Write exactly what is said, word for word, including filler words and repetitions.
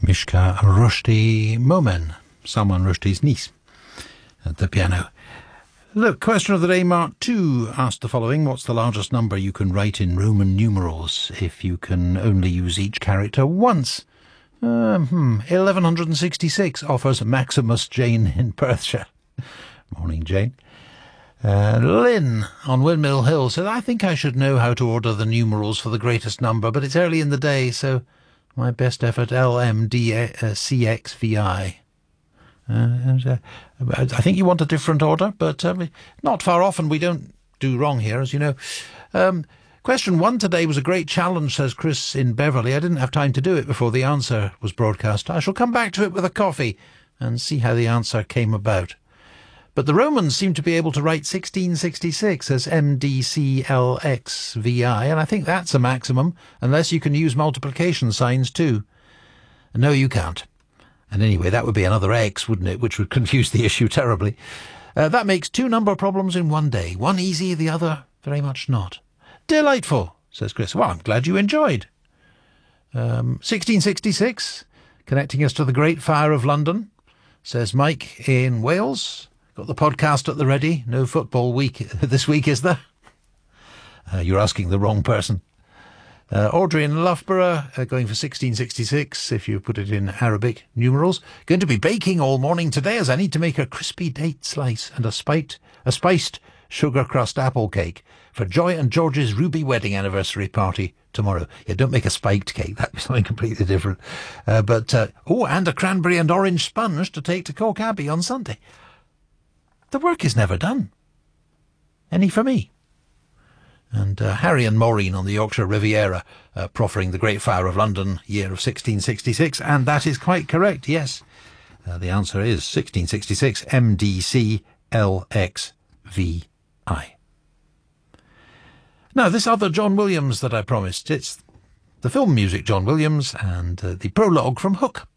Mishka Rushdie Momen, Salman Rushdie's niece, at the piano. The question of the day, Mark two, asked the following. What's the largest number you can write in Roman numerals if you can only use each character once? Um, hmm, eleven sixty-six, offers Maximus Jane in Perthshire. Morning, Jane. Uh, Lynn on Windmill Hill said, I think I should know how to order the numerals for the greatest number, but it's early in the day, so my best effort, L M D C X V I. Uh, and, uh, I think you want a different order, but uh, not far off, and we don't do wrong here, as you know. Um, question one today was a great challenge, says Chris in Beverley. I didn't have time to do it before the answer was broadcast. I shall come back to it with a coffee and see how the answer came about. But the Romans seem to be able to write sixteen sixty-six as M D C L X V I, and I think that's a maximum, unless you can use multiplication signs too. No, you can't. And anyway, that would be another X, wouldn't it, which would confuse the issue terribly. Uh, that makes two number problems in one day. One easy, the other very much not. Delightful, says Chris. Well, I'm glad you enjoyed. Um, sixteen sixty-six, connecting us to the Great Fire of London, says Mike in Wales. Got the podcast at the ready. No football week this week, is there? Uh, you're asking the wrong person. Uh, Audrey in Loughborough, uh, going for sixteen sixty-six, if you put it in Arabic numerals. Going to be baking all morning today, as I need to make a crispy date slice and a spiked, a spiced sugar crust apple cake for Joy and George's Ruby wedding anniversary party tomorrow. Yeah, don't make a spiked cake. That'd be something completely different. Uh, but, uh, oh, and a cranberry and orange sponge to take to Cork Abbey on Sunday. The work is never done. Any for me? And uh, Harry and Maureen on the Yorkshire Riviera, uh, proffering the Great Fire of London, year of sixteen sixty-six, and that is quite correct, yes. Uh, the answer is sixteen sixty-six, M D C L X V I. Now, this other John Williams that I promised, it's the film music John Williams and uh, the prologue from Hook.